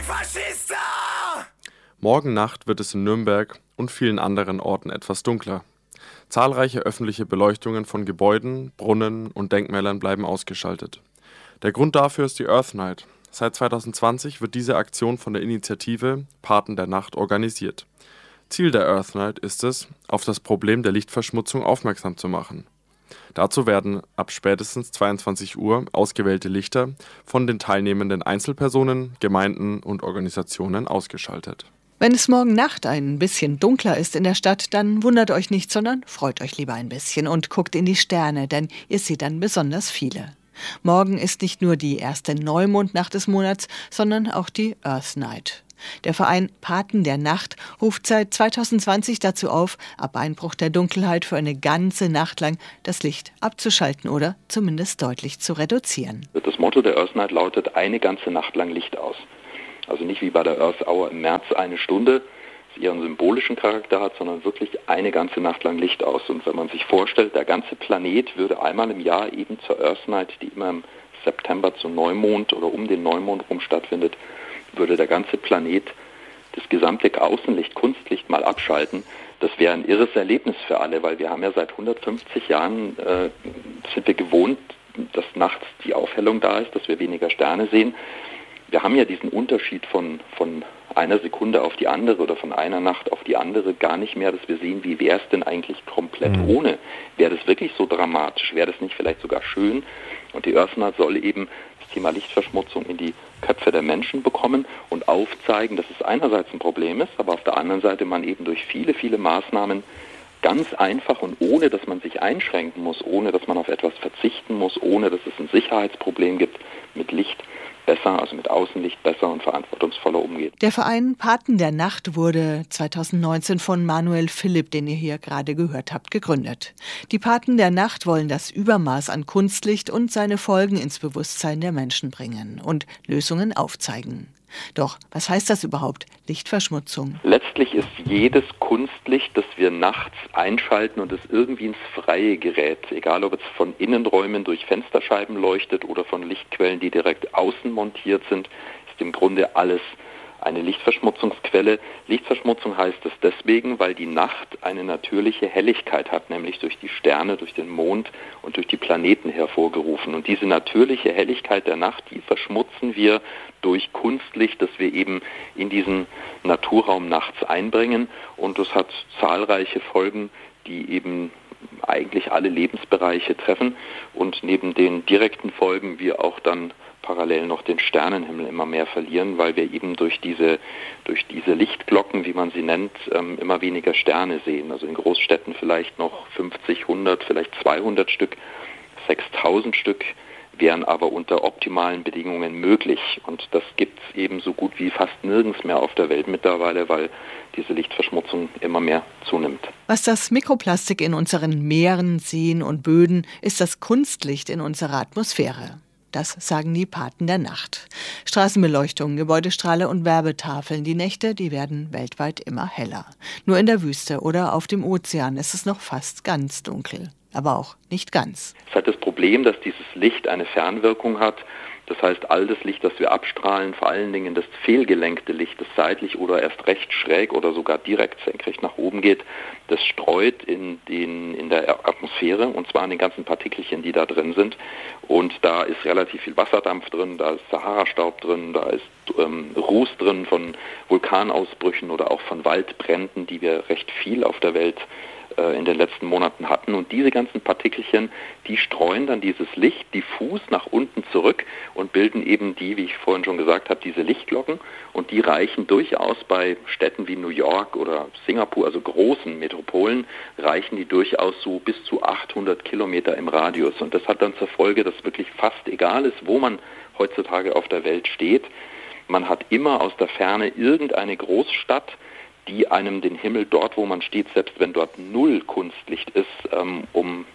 Antifascista! Morgen Nacht wird es in Nürnberg und vielen anderen Orten etwas dunkler. Zahlreiche öffentliche Beleuchtungen von Gebäuden, Brunnen und Denkmälern bleiben ausgeschaltet. Der Grund dafür ist die Earth Night. Seit 2020 wird diese Aktion von der Initiative Paten der Nacht organisiert. Ziel der Earth Night ist es, auf das Problem der Lichtverschmutzung aufmerksam zu machen. Dazu werden ab spätestens 22 Uhr ausgewählte Lichter von den teilnehmenden Einzelpersonen, Gemeinden und Organisationen ausgeschaltet. Wenn es morgen Nacht ein bisschen dunkler ist in der Stadt, dann wundert euch nicht, sondern freut euch lieber ein bisschen und guckt in die Sterne, denn ihr seht dann besonders viele. Morgen ist nicht nur die erste Neumondnacht des Monats, sondern auch die Earth Night. Der Verein Paten der Nacht ruft seit 2020 dazu auf, ab Einbruch der Dunkelheit für eine ganze Nacht lang das Licht abzuschalten oder zumindest deutlich zu reduzieren. Das Motto der Earth Night lautet: eine ganze Nacht lang Licht aus. Also nicht wie bei der Earth Hour im März eine Stunde, das eher einen symbolischen Charakter hat, sondern wirklich eine ganze Nacht lang Licht aus. Und wenn man sich vorstellt, der ganze Planet würde einmal im Jahr eben zur Earth Night, die immer im September zum Neumond oder um den Neumond rum stattfindet, würde der ganze Planet das gesamte Außenlicht, Kunstlicht mal abschalten. Das wäre ein irres Erlebnis für alle, weil wir haben ja seit 150 Jahren sind wir gewohnt, dass nachts die Aufhellung da ist, dass wir weniger Sterne sehen. Wir haben ja diesen Unterschied von einer Sekunde auf die andere oder von einer Nacht auf die andere gar nicht mehr, dass wir sehen, wie wäre es denn eigentlich komplett ohne? Wäre das wirklich so dramatisch? Wäre das nicht vielleicht sogar schön? Und die Earth Night soll eben das Thema Lichtverschmutzung in die Köpfe der Menschen bekommen und aufzeigen, dass es einerseits ein Problem ist, aber auf der anderen Seite man eben durch viele, viele Maßnahmen ganz einfach und ohne, dass man sich einschränken muss, ohne, dass man auf etwas verzichten muss, ohne, dass es ein Sicherheitsproblem gibt, mit Licht besser, also mit Außenlicht besser und verantwortungsvoller umgeht. Der Verein Paten der Nacht wurde 2019 von Manuel Philipp, den ihr hier gerade gehört habt, gegründet. Die Paten der Nacht wollen das Übermaß an Kunstlicht und seine Folgen ins Bewusstsein der Menschen bringen und Lösungen aufzeigen. Doch, was heißt das überhaupt, Lichtverschmutzung? Letztlich ist jedes Kunstlicht, das wir nachts einschalten und es irgendwie ins Freie gerät, egal ob es von Innenräumen durch Fensterscheiben leuchtet oder von Lichtquellen, die direkt außen montiert sind, ist im Grunde alles eine Lichtverschmutzungsquelle. Lichtverschmutzung heißt es deswegen, weil die Nacht eine natürliche Helligkeit hat, nämlich durch die Sterne, durch den Mond und durch die Planeten hervorgerufen. Und diese natürliche Helligkeit der Nacht, die verschmutzen wir durch Kunstlicht, das wir eben in diesen Naturraum nachts einbringen. Und das hat zahlreiche Folgen, die eben eigentlich alle Lebensbereiche treffen. Und neben den direkten Folgen wir auch dann parallel noch den Sternenhimmel immer mehr verlieren, weil wir eben durch diese Lichtglocken, wie man sie nennt, immer weniger Sterne sehen. Also in Großstädten vielleicht noch 50, 100, vielleicht 200 Stück, 6000 Stück wären aber unter optimalen Bedingungen möglich. Und das gibt es eben so gut wie fast nirgends mehr auf der Welt mittlerweile, weil diese Lichtverschmutzung immer mehr zunimmt. Was das Mikroplastik in unseren Meeren, Seen und Böden, ist das Kunstlicht in unserer Atmosphäre. Das sagen die Paten der Nacht. Straßenbeleuchtung, Gebäudestrahle und Werbetafeln. Die Nächte, die werden weltweit immer heller. Nur in der Wüste oder auf dem Ozean ist es noch fast ganz dunkel. Aber auch nicht ganz. Es hat das Problem, dass dieses Licht eine Fernwirkung hat. Das heißt, all das Licht, das wir abstrahlen, vor allen Dingen das fehlgelenkte Licht, das seitlich oder erst recht schräg oder sogar direkt senkrecht nach oben geht, das streut in der Atmosphäre, und zwar an den ganzen Partikelchen, die da drin sind. Und da ist relativ viel Wasserdampf drin, da ist Sahara-Staub drin, da ist Ruß drin von Vulkanausbrüchen oder auch von Waldbränden, die wir recht viel auf der Welt in den letzten Monaten hatten. Und diese ganzen Partikelchen, die streuen dann dieses Licht diffus nach unten zurück und bilden eben die, wie ich vorhin schon gesagt habe, diese Lichtglocken. Und die reichen durchaus bei Städten wie New York oder Singapur, also großen Metropolen, reichen die durchaus so bis zu 800 Kilometer im Radius. Und das hat dann zur Folge, dass wirklich fast egal ist, wo man heutzutage auf der Welt steht. Man hat immer aus der Ferne irgendeine Großstadt, die einem den Himmel dort, wo man steht, selbst wenn dort null Kunstlicht ist, um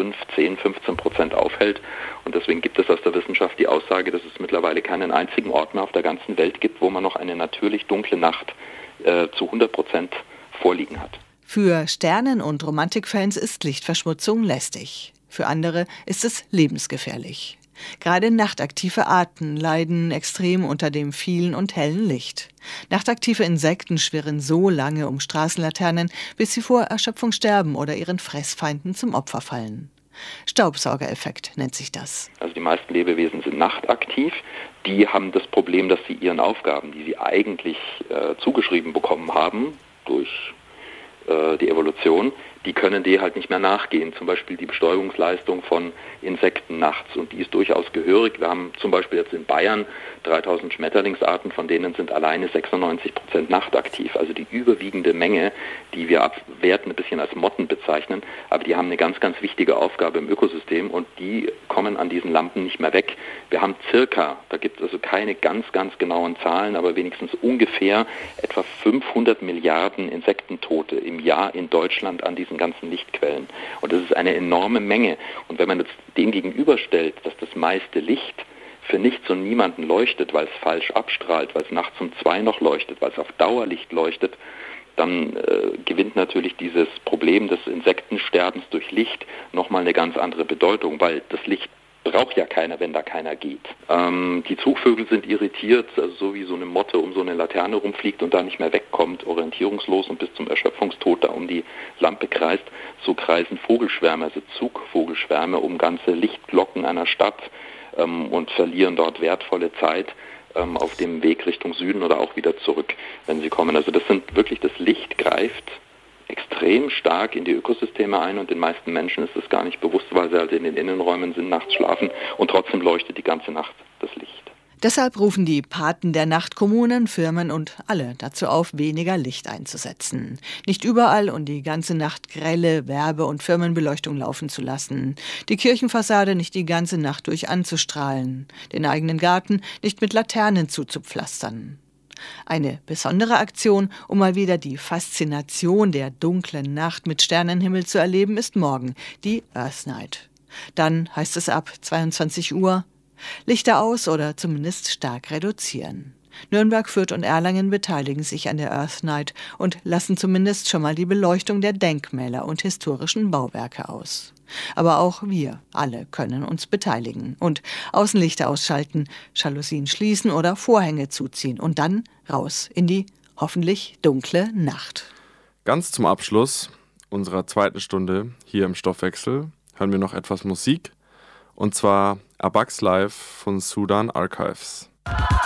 15% aufhält. Und deswegen gibt es aus der Wissenschaft die Aussage, dass es mittlerweile keinen einzigen Ort mehr auf der ganzen Welt gibt, wo man noch eine natürlich dunkle Nacht zu 100% vorliegen hat. Für Sternen- und Romantikfans ist Lichtverschmutzung lästig. Für andere ist es lebensgefährlich. Gerade nachtaktive Arten leiden extrem unter dem vielen und hellen Licht. Nachtaktive Insekten schwirren so lange um Straßenlaternen, bis sie vor Erschöpfung sterben oder ihren Fressfeinden zum Opfer fallen. Staubsaugereffekt nennt sich das. Also die meisten Lebewesen sind nachtaktiv. Die haben das Problem, dass sie ihren Aufgaben, die sie eigentlich zugeschrieben bekommen haben durch die Evolution, die können die halt nicht mehr nachgehen. Zum Beispiel die Bestäubungsleistung von Insekten nachts. Und die ist durchaus gehörig. Wir haben zum Beispiel jetzt in Bayern 3000 Schmetterlingsarten, von denen sind alleine 96% nachtaktiv. Also die überwiegende Menge, die wir abwerten, ein bisschen als Motten bezeichnen. Aber die haben eine ganz, ganz wichtige Aufgabe im Ökosystem und die kommen an diesen Lampen nicht mehr weg. Wir haben da gibt es also keine ganz, ganz genauen Zahlen, aber wenigstens ungefähr etwa 500 Milliarden Insektentote im Jahr in Deutschland an diesen ganzen Lichtquellen. Und das ist eine enorme Menge. Und wenn man jetzt dem gegenüberstellt, dass das meiste Licht für nichts und niemanden leuchtet, weil es falsch abstrahlt, weil es nachts um 2 noch leuchtet, weil es auf Dauerlicht leuchtet, dann gewinnt natürlich dieses Problem des Insektensterbens durch Licht nochmal eine ganz andere Bedeutung, weil das Licht braucht ja keiner, wenn da keiner geht. Die Zugvögel sind irritiert, also so wie so eine Motte um so eine Laterne rumfliegt und da nicht mehr wegkommt, orientierungslos und bis zum Erschöpfungstod da um die Lampe kreist. So kreisen Vogelschwärme, also Zugvogelschwärme um ganze Lichtglocken einer Stadt und verlieren dort wertvolle Zeit auf dem Weg Richtung Süden oder auch wieder zurück, wenn sie kommen. Also das Licht greift extrem stark in die Ökosysteme ein und den meisten Menschen ist es gar nicht bewusst, weil sie halt in den Innenräumen sind, nachts schlafen und trotzdem leuchtet die ganze Nacht das Licht. Deshalb rufen die Paten der Nacht Kommunen, Firmen und alle dazu auf, weniger Licht einzusetzen. Nicht überall und die ganze Nacht grelle Werbe- und Firmenbeleuchtung laufen zu lassen. Die Kirchenfassade nicht die ganze Nacht durch anzustrahlen. Den eigenen Garten nicht mit Laternen zuzupflastern. Eine besondere Aktion, um mal wieder die Faszination der dunklen Nacht mit Sternenhimmel zu erleben, ist morgen, die Earth Night. Dann heißt es ab 22 Uhr, Lichter aus oder zumindest stark reduzieren. Nürnberg, Fürth und Erlangen beteiligen sich an der Earth Night und lassen zumindest schon mal die Beleuchtung der Denkmäler und historischen Bauwerke aus. Aber auch wir alle können uns beteiligen und Außenlichter ausschalten, Jalousien schließen oder Vorhänge zuziehen und dann raus in die hoffentlich dunkle Nacht. Ganz zum Abschluss unserer zweiten Stunde hier im Stoffwechsel hören wir noch etwas Musik, und zwar A Bug's Life von Sudan Archives.